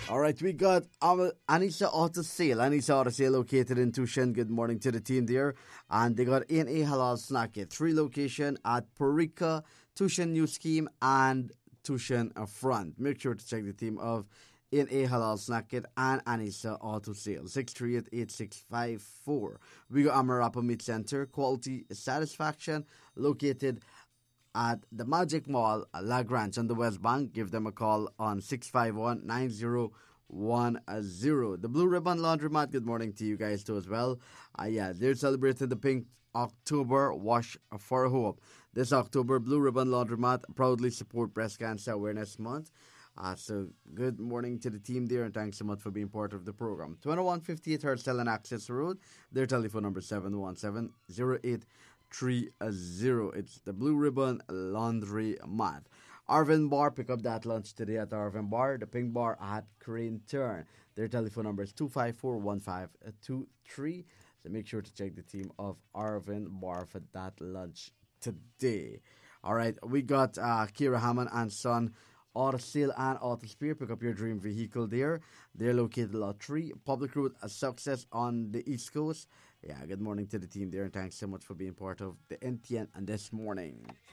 All right, we got Anissa Auto Sale. Anissa Auto Sale located in Tushin. Good morning to the team there. And they got A&A Halal Snack at 3 location at Parika, Tushin New Scheme, and Tushin Front. Make sure to check the team of A&A Halal Snack Kit and Anissa Auto Sale. 638-8654. We got Amarapa Meat Center. Quality satisfaction located at the Magic Mall, Lagrange on the West Bank. Give them a call on 651-9010. The Blue Ribbon Laundromat, good morning to you guys too as well. Yeah, they're celebrating the Pink October Wash for Hope. This October, Blue Ribbon Laundromat proudly support Breast Cancer Awareness Month. So good morning to the team there, and thanks so much for being part of the program. 2158 Hertzell and Access Road. Their telephone number 717-0830. It's the Blue Ribbon Laundry Mat. Arvin Bar, pick up that lunch today at Arvin Bar. The Pink Bar at Crane Turn. Their telephone number is 254-1523. So make sure to check the team of Arvin Bar for that lunch today. All right, we got Kira Hammond and Son Auto Sale and Auto Spare. Pick up your dream vehicle there. They're located Lot 3, Public Road, a success on the East Coast. Yeah, good morning to the team there, and thanks so much for being part of the NTN and this morning.